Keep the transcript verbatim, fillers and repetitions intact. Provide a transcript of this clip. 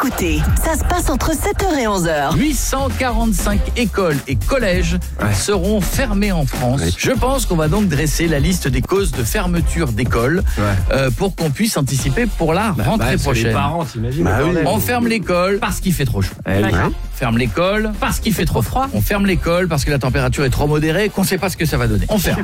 écoutez, ça se passe entre sept heures et onze heures. huit cent quarante-cinq écoles et collèges Ouais. seront fermés en France. Oui. Je pense qu'on va donc dresser la liste des causes de fermeture d'écoles Ouais. euh, pour qu'on puisse anticiper pour la rentrée Bah, c'est prochaine. les parents, t'imagines. Bah le oui. bordel. On ferme l'école parce qu'il fait trop chaud. Eh oui. On ferme l'école parce qu'il fait trop froid. On ferme l'école parce que la température est trop modérée, qu'on ne sait pas ce que ça va donner. On ferme.